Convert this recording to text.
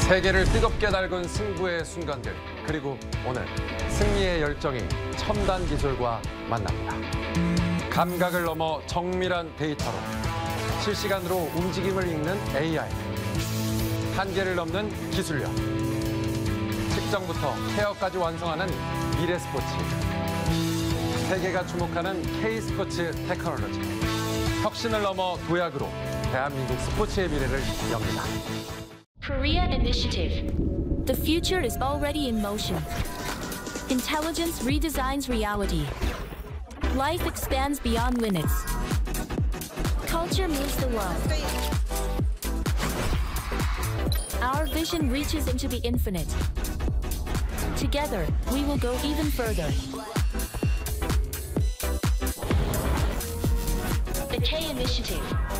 세계를 뜨겁게 달군 승부의 순간들, 그리고 오늘 승리의 열정이 첨단 기술과 만납니다. 감각을 넘어 정밀한 데이터로 실시간으로 움직임을 읽는 AI, 한계를 넘는 기술력, 측정부터 케어까지 완성하는 미래 스포츠, 세계가 주목하는 K-스포츠 테크놀로지, 혁신을 넘어 도약으로 대한민국 스포츠의 미래를 엽니다. Korea Initiative. The future is already in motion. Intelligence redesigns reality. Life expands beyond limits. Culture moves the world. Our vision reaches into the infinite. Together, we will go even further. The K Initiative.